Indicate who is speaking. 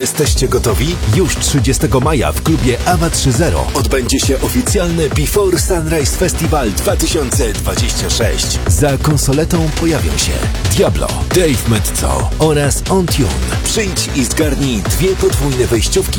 Speaker 1: Jesteście gotowi? Już 30 maja w klubie AWA 3.0 odbędzie się oficjalny Before Sunrise Festival 2026. Za konsoletą pojawią się Diablo, Dave Metzo oraz On Tune. Przyjdź i zgarnij 2 podwójne wejściówki